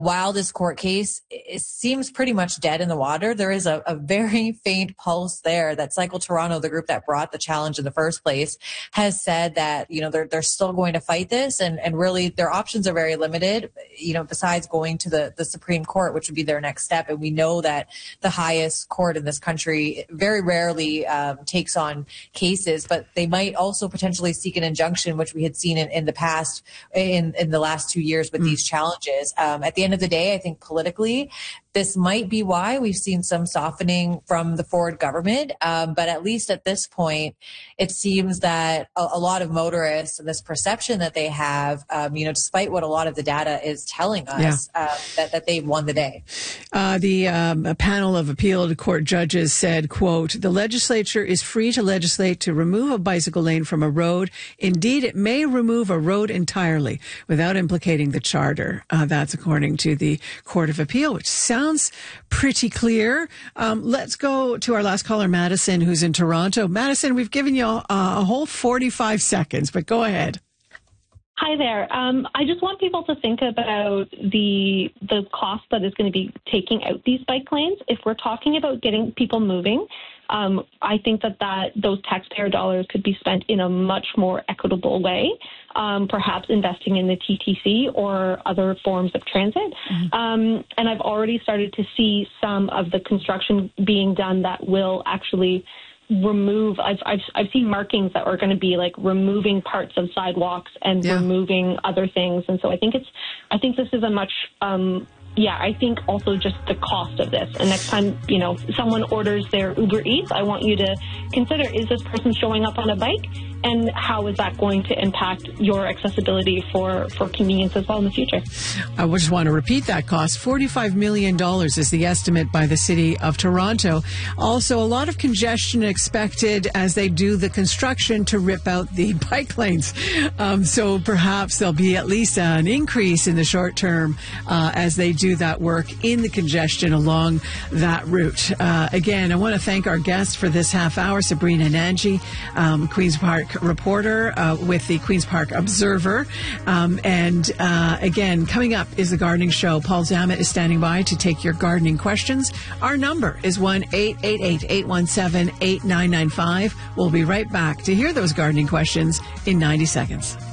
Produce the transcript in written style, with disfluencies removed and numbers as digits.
while this court case it seems pretty much dead in the water, there is a very faint pulse there that Cycle Toronto, the group that brought the challenge in the first place, has said that, they're still going to fight this, and really their options are very limited, besides going to the Supreme Court, which would be their next step. And we know that the highest court in this country very rarely takes on cases, but they might also potentially seek an injunction, which we had seen in the past, in the last 2 years with these challenges. At the end of the day, I think politically, this might be why we've seen some softening from the Ford government. But at least at this point, it seems that a lot of motorists and this perception that they have, despite what a lot of the data is telling us, that they've won the day. The panel of appeal court judges said, quote, "The legislature is free to legislate to remove a bicycle lane from a road. Indeed, it may remove a road entirely without implicating the charter." That's according to the Court of Appeal, which sounds pretty clear. Let's go to our last caller, Madison, who's in Toronto. Madison, we've given you a whole 45 seconds, but go ahead. Hi there. I just want people to think about the cost that is going to be taking out these bike lanes. If we're talking about getting people moving, I think that those taxpayer dollars could be spent in a much more equitable way, perhaps investing in the TTC or other forms of transit. And I've already started to see some of the construction being done that will actually remove. I've seen markings that are going to be like removing parts of sidewalks and removing other things. And so I think this is a much I think also just the cost of this. And next time, someone orders their Uber Eats, I want you to consider, is this person showing up on a bike? And how is that going to impact your accessibility for convenience as well in the future? I just want to repeat that cost. $45 million is the estimate by the City of Toronto. Also, a lot of congestion expected as they do the construction to rip out the bike lanes. So perhaps there'll be at least an increase in the short term as they do that work in the congestion along that route. Again, I want to thank our guest for this half hour, Sabrina Nanji, Queen's Park reporter with the Queen's Park Observer. Again, coming up is the gardening show. Paul Zammit is standing by to take your gardening questions. Our number is 1-888-817-8995. We'll be right back to hear those gardening questions in 90 seconds.